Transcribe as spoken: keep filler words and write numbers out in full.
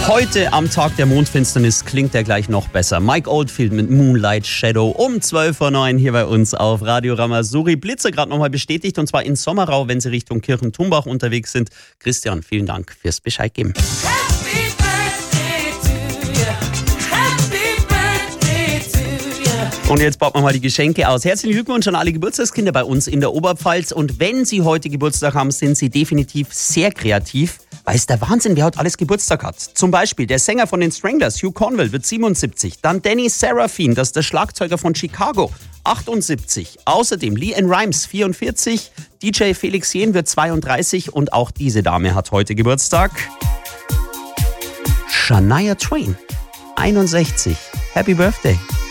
Heute am Tag der Mondfinsternis klingt er gleich noch besser. Mike Oldfield mit Moonlight Shadow um zwölf vor neun hier bei uns auf Radio Ramasuri. Blitze gerade nochmal bestätigt und zwar in Sommerau, wenn Sie Richtung Kirchen-Tumbach unterwegs sind. Christian, vielen Dank fürs Bescheid geben. Happy birthday to you. Happy birthday to you. Und jetzt baut man mal die Geschenke aus. Herzlichen Glückwunsch an alle Geburtstagskinder bei uns in der Oberpfalz. Und wenn Sie heute Geburtstag haben, sind Sie definitiv sehr kreativ. Weil es der Wahnsinn, wer heute alles Geburtstag hat. Zum Beispiel der Sänger von den Stranglers, Hugh Conwell, wird siebenundsiebzig. Dann Danny Seraphine, das ist der Schlagzeuger von Chicago, achtundsiebzig. Außerdem LeAnn Rimes, vierundvierzig. D J Felix Jähn wird zweiunddreißig. Und auch diese Dame hat heute Geburtstag. Shania Twain, einundsechzig. Happy Birthday.